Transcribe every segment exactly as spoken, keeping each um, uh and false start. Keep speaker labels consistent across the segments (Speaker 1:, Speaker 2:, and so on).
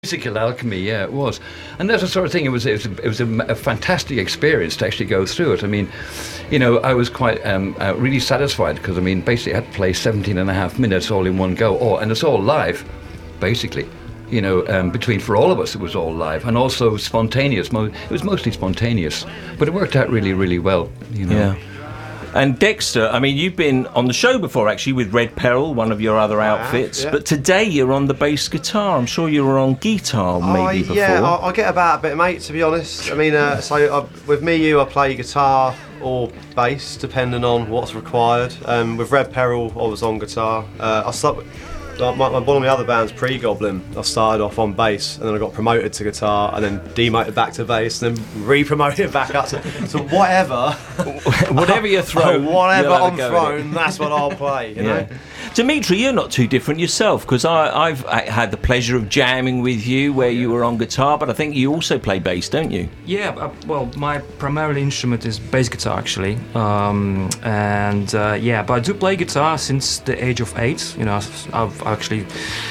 Speaker 1: Musical alchemy, yeah, it was, and that's the sort of thing. It was, it was, a, it was a, a fantastic experience to actually go through it. I mean, you know, I was quite um, uh, really satisfied because I mean, basically, I had to play seventeen and a half minutes all in one go, all, and it's all live, basically. You know, um, between for all of us, it was all live and also spontaneous. Mo- it was mostly spontaneous, but it worked out really, really well. You know.
Speaker 2: Yeah. And Dexter, I mean, you've been on the show before, actually, with Red Peril, one of your other outfits.
Speaker 3: yeah.
Speaker 2: But today you're on the bass guitar. I'm sure you were on guitar maybe
Speaker 3: I,
Speaker 2: before.
Speaker 3: Yeah, I, I get about a bit, mate, to be honest. I mean, uh, so I, with me, you, I play guitar or bass, depending on what's required. Um, with Red Peril, I was on guitar. Uh, I start, like, my, my, one of my other bands, Pre-Goblin, I started off on bass, and then I got promoted to guitar, and then demoted back to bass, and then re-promoted back up to... So whatever...
Speaker 2: Whatever you're thrown,
Speaker 3: whatever
Speaker 2: you'll have a
Speaker 3: I'm
Speaker 2: go at
Speaker 3: thrown, that's what I'll play, you know?
Speaker 2: Yeah. Dimitri, you're not too different yourself, because I've I had the pleasure of jamming with you where you were on guitar, but I think you also play bass, don't you?
Speaker 4: Yeah, uh, well, my primary instrument is bass guitar, actually. Um, and uh, yeah, but I do play guitar since the age of eight. You know, I've, I've actually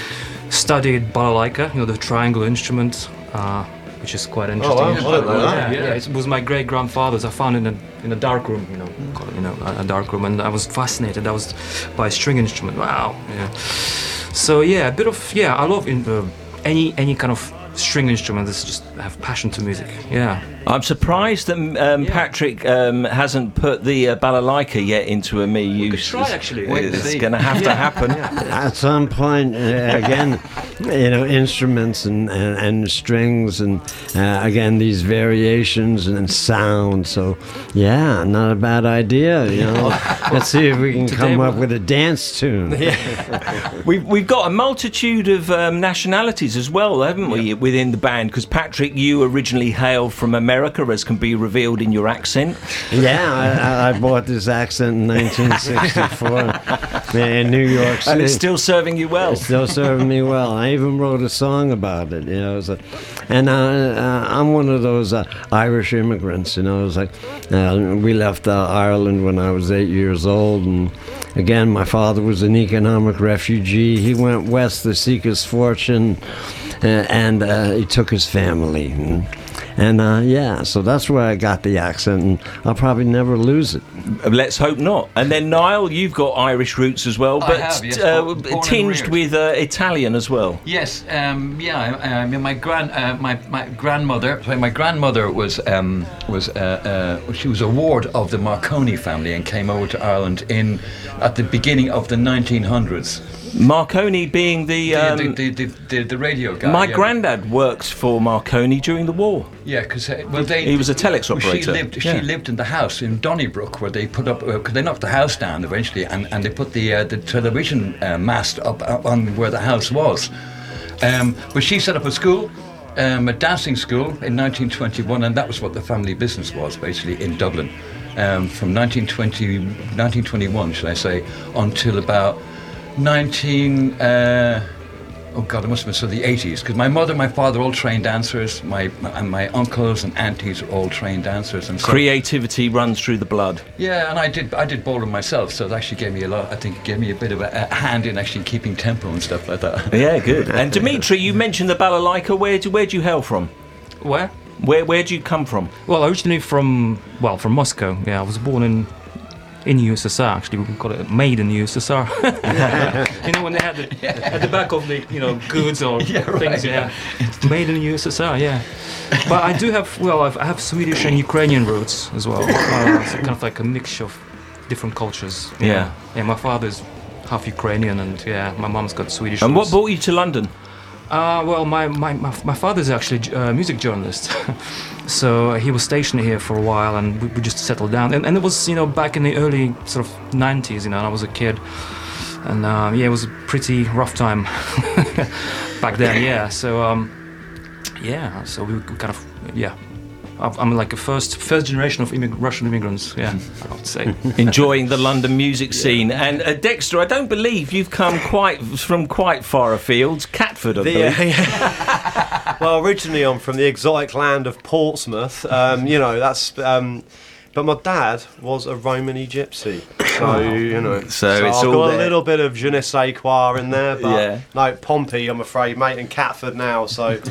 Speaker 4: studied balalaika, you know, the triangle instrument. Uh, which is quite interesting.
Speaker 3: Oh, wow. I didn't know that.
Speaker 4: Yeah, yeah, it was my great grandfather's. I found it in a in a dark room, you know, call it, you know, a, a dark room, and I was fascinated. That was by a string instrument. Wow. Yeah. So yeah, a bit of yeah. I love in, uh, any any kind of string instrument. That's just I have passion to music. Yeah.
Speaker 2: I'm surprised that um,
Speaker 4: Yeah.
Speaker 2: Patrick um, hasn't put the uh, balalaika yet into a me
Speaker 4: We could
Speaker 2: use.
Speaker 4: try, actually.
Speaker 1: Wait and
Speaker 2: It's
Speaker 1: see.
Speaker 2: going to have to happen.
Speaker 5: At some point, uh, again, you know, instruments and, and, and strings and, uh, again, these variations and sound. So, yeah, not a bad idea, you know. Let's see if we can come
Speaker 4: we'll-
Speaker 5: up with a dance tune.
Speaker 2: We've, we've got a multitude of um, nationalities as well, haven't we, within the band? Because, Patrick, you originally hail from America, as can be revealed in your accent.
Speaker 5: Yeah, I, I bought this accent in nineteen sixty-four in New York City.
Speaker 2: And it's still serving you well.
Speaker 5: It's still serving me well. I even wrote a song about it, you know. So, and uh, uh, I'm one of those uh, Irish immigrants, you know. It's like uh, we left uh, Ireland when I was eight years old, and again, my father was an economic refugee. He went west to seek his fortune, uh, and uh, he took his family. And, And uh, yeah, so that's where I got the accent, and I'll probably never lose it.
Speaker 2: Let's hope not. And then, Niall, you've got Irish roots as well,
Speaker 1: I
Speaker 2: but
Speaker 1: have, yes,
Speaker 2: uh,
Speaker 1: born- born and
Speaker 2: tinged
Speaker 1: reared.
Speaker 2: with uh, Italian as well.
Speaker 1: Yes, um, yeah. I, I mean, my grand, uh, my my grandmother. Sorry, my grandmother was um, was uh, uh, she was a ward of the Marconi family and came over to Ireland in at the beginning of the nineteen hundreds.
Speaker 2: Marconi being the... Um,
Speaker 1: the, the, the, the the radio guy.
Speaker 2: my
Speaker 1: yeah.
Speaker 2: granddad worked for Marconi during the war.
Speaker 1: Yeah, because uh, well, they
Speaker 2: He was a telex
Speaker 1: well,
Speaker 2: operator.
Speaker 1: She lived.
Speaker 2: Yeah.
Speaker 1: She lived in the house in Donnybrook where they put up because they knocked the house down eventually, and, and they put the uh, the television uh, mast up, up on where the house was. Um, but she set up a school, um, a dancing school in nineteen twenty-one, and that was what the family business was basically in Dublin, um, from nineteen twenty, nineteen twenty-one, should I say, until about nineteen. Uh, Oh God, it must have been so the eighties, because my mother, my father, all trained dancers. My, my and my uncles and aunties are all trained dancers, and so
Speaker 2: Creativity runs through the blood.
Speaker 1: yeah. And I did I did ballroom myself, so it actually gave me a lot. I think it gave me a bit of a, a hand in actually keeping tempo and stuff like that.
Speaker 2: Yeah, good. And Dimitri, you mentioned the balalaika. Where do where do you hail from?
Speaker 4: Where?
Speaker 2: Where where do you come from?
Speaker 4: Well, originally from well, from Moscow. Yeah, I was born in in U S S R. Actually, we call it made in U S S R. You know when they had the at the back of the you know goods or
Speaker 1: Yeah, right,
Speaker 4: things. Yeah, made in U S S R. Yeah, but I do have well, I've, I have Swedish and Ukrainian roots as well. Uh, so kind of like a mixture of different cultures.
Speaker 2: Yeah.
Speaker 4: Yeah, my father's half Ukrainian, and yeah, my mom's got Swedish.
Speaker 2: And what
Speaker 4: roots.
Speaker 2: brought you to London?
Speaker 4: Uh, well, my, my, my, my father's actually a music journalist. So he was stationed here for a while, and we, we just settled down. And, and it was, you know, back in the early sort of nineties, you know, and I was a kid. And uh, yeah, it was a pretty rough time back then, yeah. So, um, yeah, so we kind of, yeah. I'm like a first first generation of immig- Russian immigrants, yeah, I have to say.
Speaker 2: Enjoying the London music scene. And uh, Dexter, I don't believe you've come quite from quite far afield. Catford, I
Speaker 3: The,
Speaker 2: believe.
Speaker 3: uh, yeah. Well, originally I'm from the exotic land of Portsmouth. Um, you know, that's um, But my dad was a Romany gypsy, so you know.
Speaker 2: So
Speaker 3: So,
Speaker 2: it's
Speaker 3: I've
Speaker 2: all
Speaker 3: got
Speaker 2: there.
Speaker 3: a little bit of je ne sais quoi in there, but
Speaker 2: Yeah.
Speaker 3: no Pompey, I'm afraid, mate, and Catford now. So